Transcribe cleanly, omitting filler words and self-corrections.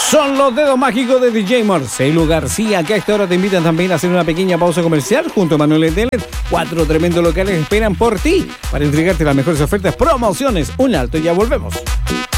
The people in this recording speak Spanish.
Son los dedos mágicos de DJ Marcelo García, que a esta hora te invitan también a hacer una pequeña pausa comercial junto a Manuel Teller. 4 tremendos locales esperan por ti para entregarte las mejores ofertas, promociones. Un alto y ya volvemos.